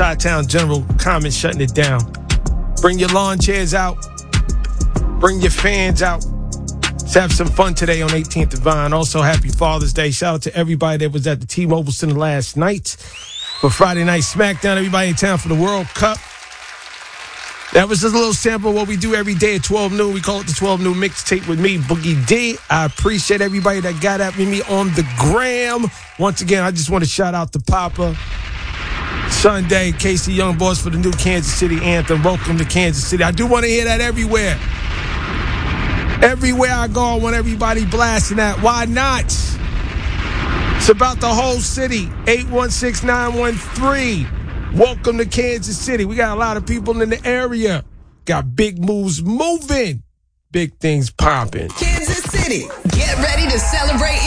Chi-Town General Comment shutting it down. Bring your lawn chairs out. Bring your fans out. Let's have some fun today on 18th and Vine. Also, happy Father's Day. Shout out to everybody that was at the T-Mobile Center last night for Friday Night SmackDown. Everybody in town for the World Cup. That was just a little sample of what we do every day at 12 noon. We call it the 12 noon mixtape with me, Boogie D. I appreciate everybody that got at me on the gram. Once again, I just want to shout out to Papa Sunday, Casey Young Boss for the new Kansas City anthem. Welcome to Kansas City. I do want to hear that everywhere. Everywhere I go, I want everybody blasting that. Why not? It's about the whole city. 816-913. Welcome to Kansas City. We got a lot of people in the area. Got big moves moving. Big things popping. Kansas City, get ready to celebrate